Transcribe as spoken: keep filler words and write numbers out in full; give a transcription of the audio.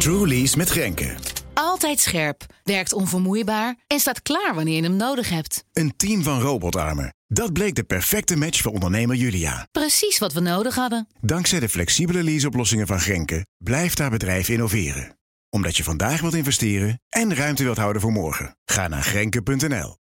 True Lease met Grenke. Altijd scherp, werkt onvermoeibaar en staat klaar wanneer je hem nodig hebt. Een team van robotarmen. Dat bleek de perfecte match voor ondernemer Julia. Precies wat we nodig hadden. Dankzij de flexibele leaseoplossingen van Grenke blijft haar bedrijf innoveren. Omdat je vandaag wilt investeren en ruimte wilt houden voor morgen. Ga naar grenke punt n l.